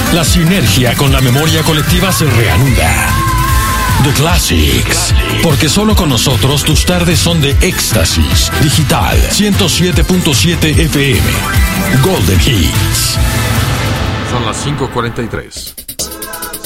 La sinergia con la memoria colectiva se reanuda. The Classics. Porque solo con nosotros tus tardes son de éxtasis. Digital 107.7 FM. Golden Hits. Son las 5:43.